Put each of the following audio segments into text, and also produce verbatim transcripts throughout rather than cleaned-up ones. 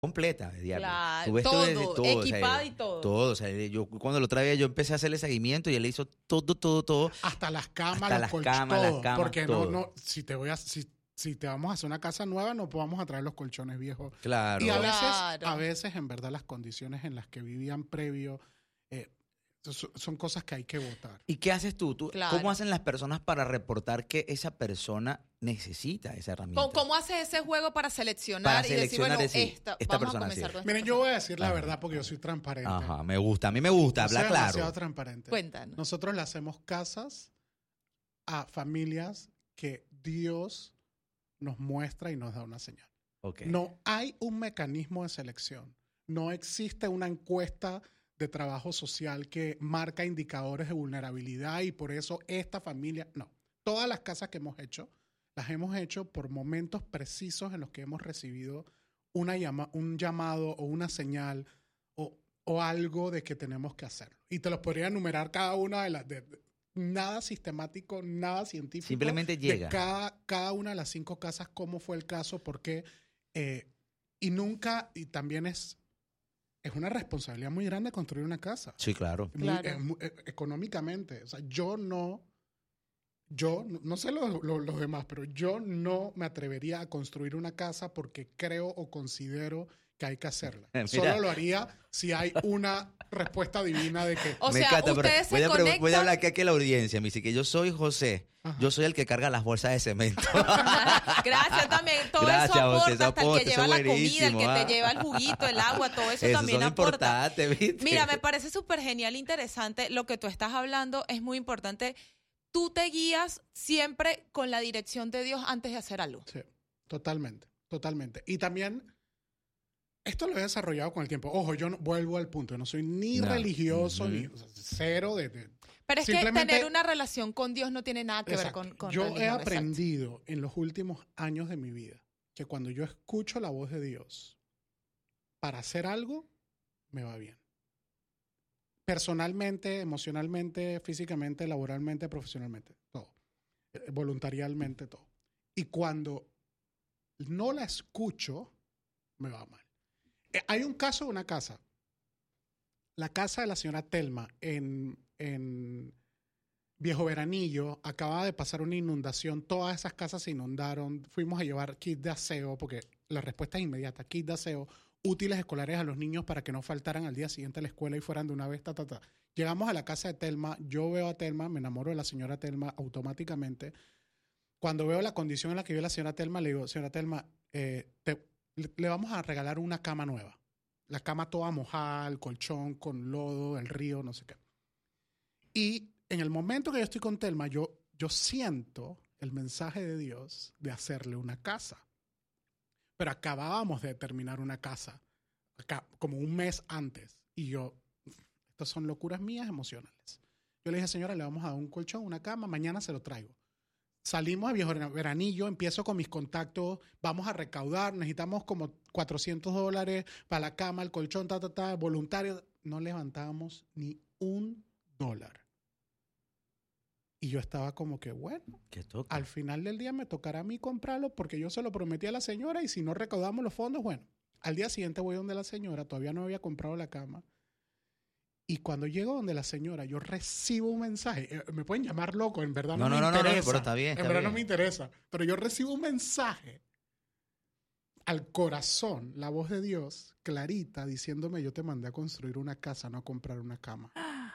completa de diario. Claro, Tú ves todo, desde todo, o sea, equipada y todo. Todo, o sea, yo cuando lo traía yo empecé a hacerle seguimiento y él le hizo todo, todo, todo. Hasta las camas, Hasta los las colchones, camas, las todo. camas, Porque todo. no, no, si te voy a, si, si te vamos a hacer una casa nueva, no podamos a traer los colchones viejos. Claro. Y a veces, Claro. a veces, en verdad, las condiciones en las que vivían previo eh, so- son cosas que hay que votar. ¿Y qué haces tú? ¿Tú Claro. ¿Cómo hacen las personas para reportar que esa persona necesita esa herramienta? ¿Cómo, cómo haces ese juego para seleccionar Para y decir, seleccionar bueno, decir, esta, esta vamos a persona comenzar sí. con esta Miren, yo persona? voy a decir la Ajá. verdad porque yo soy transparente. Ajá, me gusta. A mí me gusta Yo hablar soy claro. demasiado transparente. Cuéntanos. Nosotros le hacemos casas a familias que Dios nos muestra y nos da una señal. Ok. No hay un mecanismo de selección. No existe una encuesta de trabajo social que marca indicadores de vulnerabilidad y por eso esta familia... No. Todas las casas que hemos hecho, las hemos hecho por momentos precisos en los que hemos recibido una llama, un llamado o una señal o, o algo de que tenemos que hacerlo. Y te los podría enumerar cada una de las... De, de- nada sistemático, nada científico. Simplemente llega. De cada, cada una de las cinco casas, cómo fue el caso, por qué. Eh, y nunca, y también es, es una responsabilidad muy grande construir una casa. Sí, claro. Muy- Claro. eh, mu- eh, económicamente. O sea, yo no, yo, no, no sé los, los- los demás, pero yo no me atrevería a construir una casa porque creo o considero que hay que hacerla. Mira. Solo lo haría si hay una respuesta divina de que... O me sea, encanta, pero ustedes se voy a, pre- voy a conectan- hablar aquí, aquí a la audiencia. Me dice que yo soy José. Ajá. Yo soy el que carga las bolsas de cemento. Gracias también. Todo Gracias, eso José, aporta, eso hasta el aporta, que eso lleva es la comida, el que buenísimo, ah. te lleva el juguito, el agua, todo eso Esos también son aporta. importantes, ¿viste? Mira, me parece súper genial, interesante. Lo que tú estás hablando es muy importante. Tú te guías siempre con la dirección de Dios antes de hacer algo. Sí, totalmente, totalmente. Y también, esto lo he desarrollado con el tiempo. Ojo, yo no, vuelvo al punto, yo no soy ni No. religioso, Ujú. ni o sea, cero de... de- Pero es que Simplemente- tener una relación con Dios no tiene nada que ver Exacto. con, con yo religión. he exacto. aprendido en los últimos años de mi vida que cuando yo escucho la voz de Dios para hacer algo, me va bien. Personalmente, emocionalmente, físicamente, laboralmente, profesionalmente, todo. Eh, Voluntarialmente, todo. Y cuando no la escucho, me va mal. Eh, Hay un caso de una casa. La casa de la señora Telma en, en Viejo Veranillo acaba de pasar una inundación. Todas esas casas se inundaron. Fuimos a llevar kit de aseo porque la respuesta es inmediata. Kit de aseo, útiles escolares a los niños para que no faltaran al día siguiente a la escuela y fueran de una vez. Ta, ta, ta. Llegamos a la casa de Telma. Yo veo a Telma, me enamoro de la señora Telma automáticamente. Cuando veo la condición en la que vive la señora Telma, le digo, señora Telma, eh, te- le, le vamos a regalar una cama nueva. La cama toda mojada, el colchón con lodo, el río, no sé qué. Y en el momento que yo estoy con Telma, yo, yo siento el mensaje de Dios de hacerle una casa. Pero acabábamos de terminar una casa, acá, como un mes antes. Y yo, estas son locuras mías emocionales. Yo le dije, señora, le vamos a dar un colchón, una cama, mañana se lo traigo. Salimos a Viejo Veranillo, empiezo con mis contactos, vamos a recaudar, necesitamos como cuatrocientos dólares para la cama, el colchón, ta, ta, ta, voluntarios. No levantábamos ni un dólar. Y yo estaba como que, bueno, ¿Qué toca? al final del día me tocará a mí comprarlo porque yo se lo prometí a la señora y si no recaudamos los fondos, bueno. Al día siguiente voy donde la señora, todavía no había comprado la cama. Y cuando llego donde la señora, yo recibo un mensaje. Eh, Me pueden llamar loco, en verdad no, No, me no, no, no, interesa. pero está bien, En está verdad bien. no me interesa. Pero yo recibo un mensaje al corazón, la voz de Dios, clarita, diciéndome, yo te mandé a construir una casa, no a comprar una cama.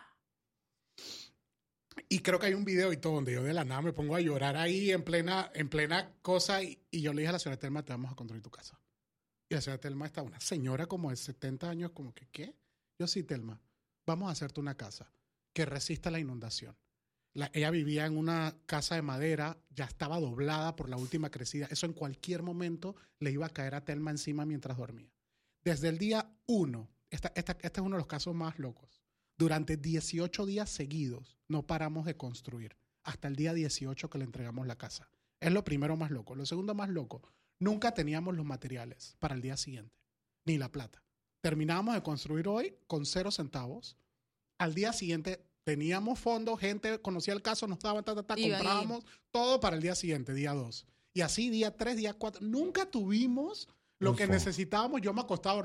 Y creo que hay un video y todo donde yo de la nada me pongo a llorar ahí en plena, en plena cosa y, y yo le dije a la señora Telma, te vamos a construir tu casa. Y la señora Telma está una señora como de setenta años, como que, ¿qué? Yo sí, Telma, vamos a hacerte una casa que resista la inundación. La- ella vivía en una casa de madera, ya estaba doblada por la última crecida. Eso en cualquier momento le iba a caer a Telma encima mientras dormía. Desde el día uno, esta, esta, este es uno de los casos más locos. Durante dieciocho días seguidos no paramos de construir. Hasta el día dieciocho que le entregamos la casa. Es lo primero más loco. Lo segundo más loco, nunca teníamos los materiales para el día siguiente, ni la plata. Terminábamos de construir hoy con cero centavos. Al día siguiente teníamos fondos, gente conocía el caso, nos daban, ta, ta, ta, Iban y- comprábamos todo para el día siguiente, día dos. Y así día tres, día cuatro. Nunca tuvimos Lo Ufo. que necesitábamos, yo me acostaba